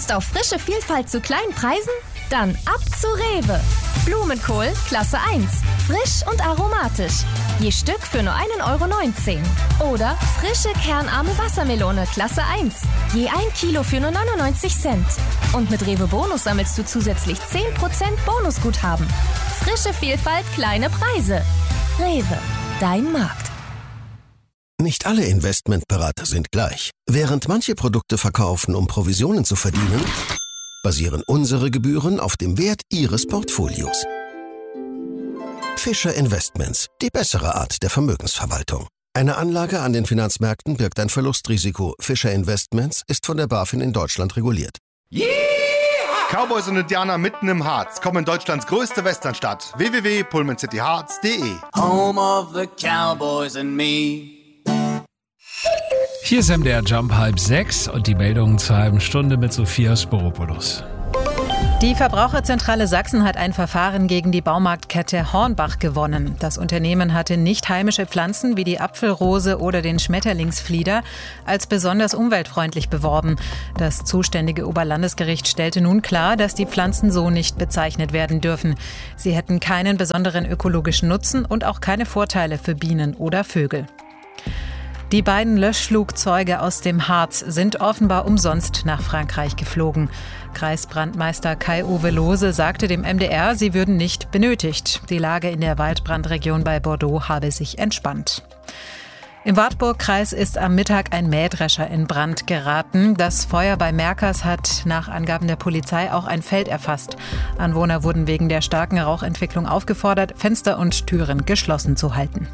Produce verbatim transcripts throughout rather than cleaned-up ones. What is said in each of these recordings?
Lust auf frische Vielfalt zu kleinen Preisen? Dann ab zu Rewe. Blumenkohl Klasse eins. Frisch und aromatisch. Je Stück für nur ein Euro neunzehn. Oder frische kernarme Wassermelone Klasse eins. Je ein Kilo für nur neunundneunzig Cent. Und mit Rewe Bonus sammelst du zusätzlich zehn Prozent Bonusguthaben. Frische Vielfalt, kleine Preise. Rewe, dein Markt. Nicht alle Investmentberater sind gleich. Während manche Produkte verkaufen, um Provisionen zu verdienen, basieren unsere Gebühren auf dem Wert Ihres Portfolios. Fischer Investments, die bessere Art der Vermögensverwaltung. Eine Anlage an den Finanzmärkten birgt ein Verlustrisiko. Fischer Investments ist von der BaFin in Deutschland reguliert. Yeah! Cowboys und Indianer mitten im Harz kommen in Deutschlands größte Westernstadt. w w w punkt pullman city harz punkt de Home of the Cowboys and me. Hier ist M D R Jump halb sechs und die Meldungen zur halben Stunde mit Sophia Sporopoulos. Die Verbraucherzentrale Sachsen hat ein Verfahren gegen die Baumarktkette Hornbach gewonnen. Das Unternehmen hatte nicht heimische Pflanzen wie die Apfelrose oder den Schmetterlingsflieder als besonders umweltfreundlich beworben. Das zuständige Oberlandesgericht stellte nun klar, dass die Pflanzen so nicht bezeichnet werden dürfen. Sie hätten keinen besonderen ökologischen Nutzen und auch keine Vorteile für Bienen oder Vögel. Die beiden Löschflugzeuge aus dem Harz sind offenbar umsonst nach Frankreich geflogen. Kreisbrandmeister Kai-Uwe Lohse sagte dem M D R, sie würden nicht benötigt. Die Lage in der Waldbrandregion bei Bordeaux habe sich entspannt. Im Wartburgkreis ist am Mittag ein Mähdrescher in Brand geraten. Das Feuer bei Merkers hat nach Angaben der Polizei auch ein Feld erfasst. Anwohner wurden wegen der starken Rauchentwicklung aufgefordert, Fenster und Türen geschlossen zu halten.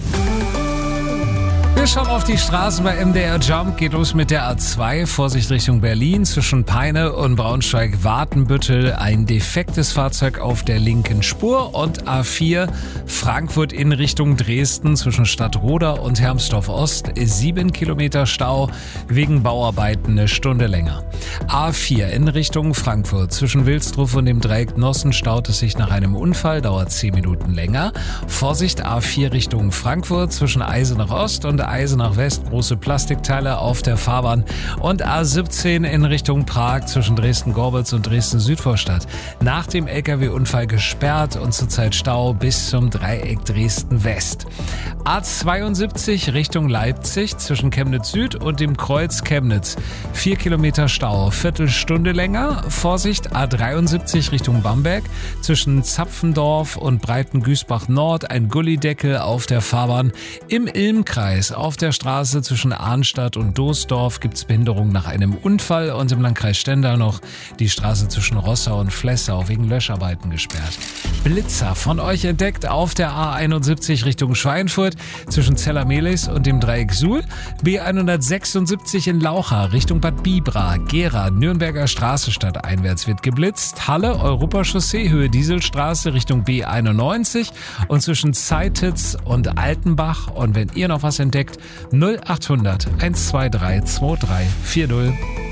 Wir schauen auf die Straßen bei M D R Jump. Geht los mit der A zwei. Vorsicht Richtung Berlin zwischen Peine und Braunschweig-Watenbüttel. Ein defektes Fahrzeug auf der linken Spur. Und A vier Frankfurt in Richtung Dresden zwischen Stadtroda und Hermsdorf-Ost. Sieben Kilometer Stau wegen Bauarbeiten eine Stunde länger. A vier in Richtung Frankfurt zwischen Wilsdruff und dem Dreieck Nossen staut es sich nach einem Unfall. Dauert zehn Minuten länger. Vorsicht A vier Richtung Frankfurt zwischen Eisenach-Ost und Eisenach West, große Plastikteile auf der Fahrbahn. Und A siebzehn in Richtung Prag zwischen Dresden-Gorbitz und Dresden-Südvorstadt. Nach dem L K W-Unfall gesperrt und zurzeit Stau bis zum Dreieck Dresden-West. A zweiundsiebzig Richtung Leipzig zwischen Chemnitz Süd und dem Kreuz Chemnitz. Vier Kilometer Stau, Viertelstunde länger. Vorsicht A dreiundsiebzig Richtung Bamberg zwischen Zapfendorf und Breitengüßbach Nord. Ein Gullideckel auf der Fahrbahn. Im Ilmkreis auf der Straße zwischen Arnstadt und Doesdorf gibt es Behinderung nach einem Unfall und im Landkreis Stendal noch die Straße zwischen Rossau und Flessau wegen Löscharbeiten gesperrt. Blitzer von euch entdeckt auf der A einundsiebzig Richtung Schweinfurt zwischen Zella-Mehlis und dem Dreieck Suhl. B hundertsechsundsiebzig in Laucha Richtung Bad Bibra, Gera, Nürnberger Straße stadteinwärts wird geblitzt. Halle, Europachaussee, Höhe Dieselstraße Richtung B einundneunzig und zwischen Zeititz und Altenbach. Und wenn ihr noch was entdeckt, null achthundert hundertzweiundzwanzig drei vier null.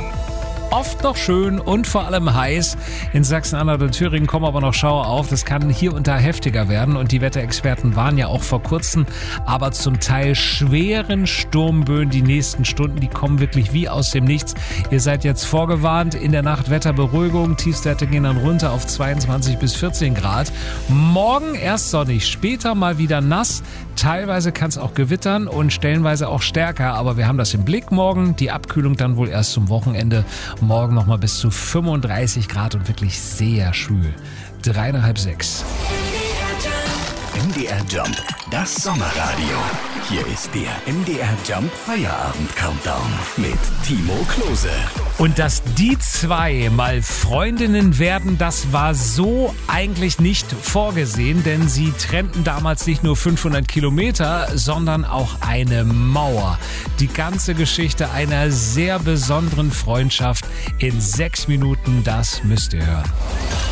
Oft noch schön und vor allem heiß. In Sachsen-Anhalt und Thüringen kommen aber noch Schauer auf. Das kann hier und da heftiger werden und die Wetterexperten waren ja auch vor kurzem, aber zum Teil schweren Sturmböen die nächsten Stunden, die kommen wirklich wie aus dem Nichts. Ihr seid jetzt vorgewarnt. In der Nacht Wetterberuhigung. Tiefstwerte gehen dann runter auf zweiundzwanzig bis vierzehn Grad. Morgen erst sonnig, später mal wieder nass. Teilweise kann es auch gewittern und stellenweise auch stärker, aber wir haben das im Blick morgen. Die Abkühlung dann wohl erst zum Wochenende. Morgen nochmal bis zu fünfunddreißig Grad und wirklich sehr schwül. Drei nach halb sechs. M D R Jump, das Sommerradio. Hier ist der M D R Jump Feierabend Countdown mit Timo Klose. Und dass die zwei mal Freundinnen werden, das war so eigentlich nicht vorgesehen, denn sie trennten damals nicht nur fünfhundert Kilometer, sondern auch eine Mauer. Die ganze Geschichte einer sehr besonderen Freundschaft in sechs Minuten, das müsst ihr hören.